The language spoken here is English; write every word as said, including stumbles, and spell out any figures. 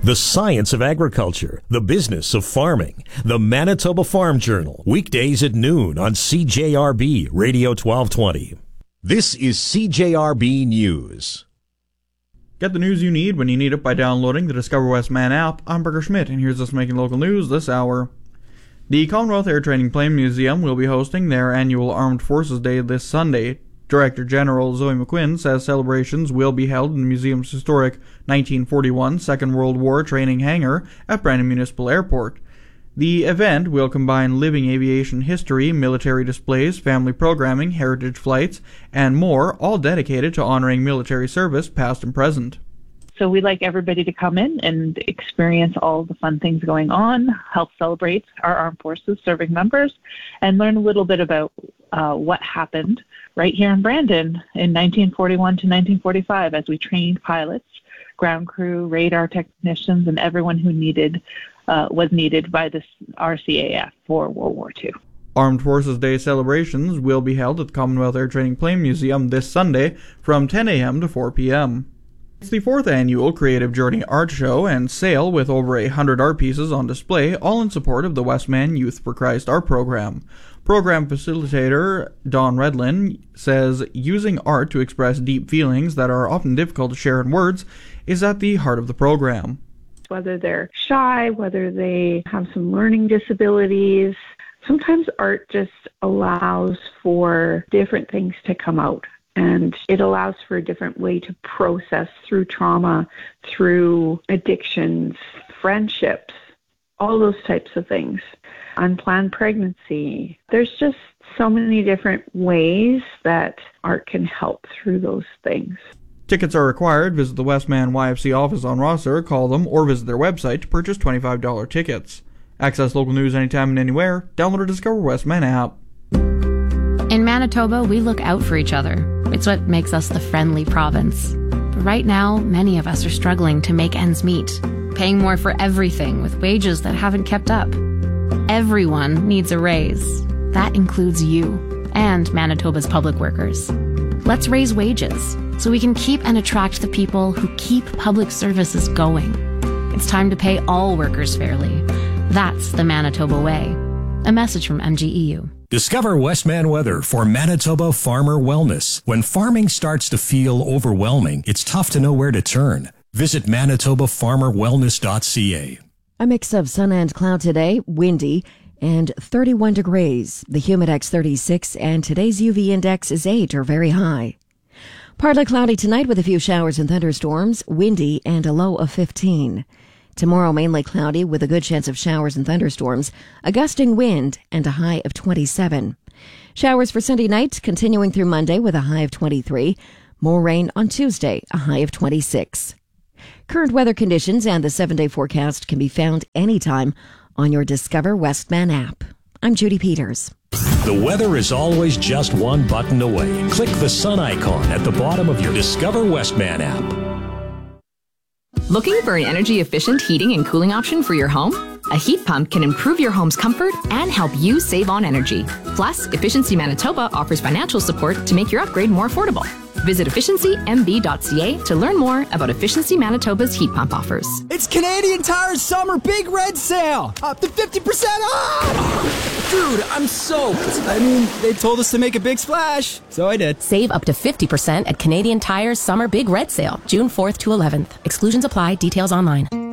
The science of agriculture, the business of farming. The Manitoba Farm Journal, weekdays at noon on C J R B Radio twelve twenty. This is C J R B News. Get the news you need when you need it by downloading the Discover Westman app. I'm Berger Schmidt, and here's us making local news this hour. The Commonwealth Air Training Plane Museum will be hosting their annual Armed Forces Day this Sunday. Director General Zoe McQuinn says celebrations will be held in the museum's historic nineteen forty-one Second World War training hangar at Brandon Municipal Airport. The event will combine living aviation history, military displays, family programming, heritage flights, and more, all dedicated to honoring military service past and present. So we'd like everybody to come in and experience all the fun things going on, help celebrate our armed forces serving members, and learn a little bit about uh, what happened right here in Brandon in nineteen forty-one to nineteen forty-five as we trained pilots, ground crew, radar technicians, and everyone who needed uh, was needed by the R C A F for World War Two. Armed Forces Day celebrations will be held at the Commonwealth Air Training Plane Museum this Sunday from ten a.m. to four p.m. It's the fourth annual Creative Journey Art Show and Sale with over a hundred art pieces on display, all in support of the Westman Youth for Christ art program. Program facilitator Don Redlin says using art to express deep feelings that are often difficult to share in words is at the heart of the program. Whether they're shy, whether they have some learning disabilities, sometimes art just allows for different things to come out. And it allows for a different way to process through trauma, through addictions, friendships, all those types of things. Unplanned pregnancy. There's just so many different ways that art can help through those things. Tickets are required. Visit the Westman Y F C office on Rosser, call them, or visit their website to purchase twenty-five dollars tickets. Access local news anytime and anywhere. Download the Discover Westman app. In Manitoba, we look out for each other. It's what makes us the friendly province. But right now, many of us are struggling to make ends meet, paying more for everything with wages that haven't kept up. Everyone needs a raise. That includes you and Manitoba's public workers. Let's raise wages so we can keep and attract the people who keep public services going. It's time to pay all workers fairly. That's the Manitoba way. A message from M G E U. Discover Westman weather for Manitoba Farmer Wellness. When farming starts to feel overwhelming, it's tough to know where to turn. Visit manitoba farmer wellness dot c a. A mix of sun and cloud today, windy, and thirty-one degrees. The humidex thirty-six, and today's U V index is eight, or very high. Partly cloudy tonight with a few showers and thunderstorms, windy, and a low of fifteen. Tomorrow, mainly cloudy with a good chance of showers and thunderstorms, a gusting wind, and a high of twenty-seven. Showers for Sunday night, continuing through Monday with a high of twenty-three. More rain on Tuesday, a high of twenty-six. Current weather conditions and the seven-day forecast can be found anytime on your Discover Westman app. I'm Judy Peters. The weather is always just one button away. Click the sun icon at the bottom of your Discover Westman app. Looking for an energy-efficient heating and cooling option for your home? A heat pump can improve your home's comfort and help you save on energy. Plus, Efficiency Manitoba offers financial support to make your upgrade more affordable. Visit efficiency m b dot c a to learn more about Efficiency Manitoba's heat pump offers. It's Canadian Tire's summer big red sale! Up to fifty percent off! Dude, I'm soaked. I mean, they told us to make a big splash, so I did. Save up to fifty percent at Canadian Tire's summer big red sale, June fourth to eleventh. Exclusions apply. Details online.